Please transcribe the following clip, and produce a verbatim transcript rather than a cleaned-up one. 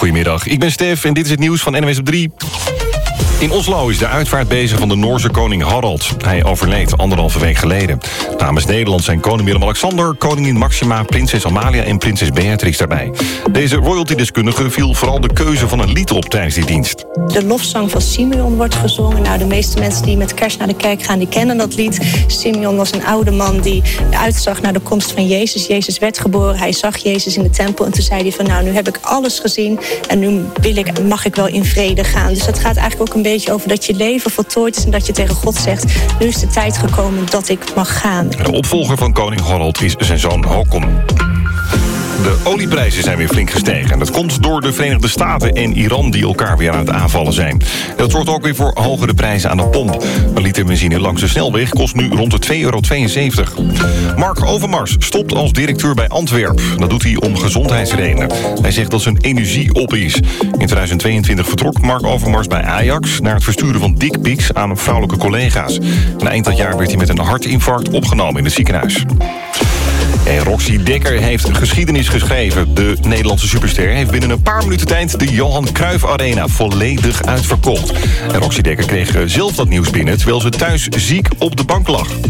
Goedemiddag, ik ben Stef en dit is het nieuws van N O S op drie. In Oslo is de uitvaart bezig van de Noorse koning Harald. Hij overleed anderhalve week geleden. Namens Nederland zijn koning Willem-Alexander, koningin Maxima, prinses Amalia en prinses Beatrix daarbij. Deze royalty-deskundige viel vooral de keuze van een lied op tijdens die dienst. De lofzang van Simeon wordt gezongen. Nou, de meeste mensen die met kerst naar de kerk gaan, die kennen dat lied. Simeon was een oude man die uitzag naar de komst van Jezus. Jezus werd geboren, hij zag Jezus in de tempel en toen zei hij van nou, nu heb ik alles gezien en nu wil ik, mag ik wel in vrede gaan. Dus dat gaat eigenlijk ook een beetje over dat je leven voltooid is en dat je tegen God zegt, nu is de tijd gekomen dat ik mag gaan. De opvolger van koning Harald is zijn zoon Håkon. De olieprijzen zijn weer flink gestegen. Dat komt door de Verenigde Staten en Iran die elkaar weer aan het aanvallen zijn. Dat zorgt ook weer voor hogere prijzen aan de pomp. Een liter benzine langs de snelweg kost nu rond de twee euro tweeënzeventig. Mark Overmars stopt als directeur bij Antwerp. Dat doet hij om gezondheidsredenen. Hij zegt dat zijn energie op is. In tweeduizend tweeëntwintig vertrok Mark Overmars bij Ajax naar het versturen van dickpics aan vrouwelijke collega's. En eind dat jaar werd hij met een hartinfarct opgenomen in het ziekenhuis. En Roxy Dekker heeft geschiedenis geschreven. De Nederlandse superster heeft binnen een paar minuten tijd de Johan Cruijff Arena volledig uitverkocht. En Roxy Dekker kreeg zelf dat nieuws binnen terwijl ze thuis ziek op de bank lag.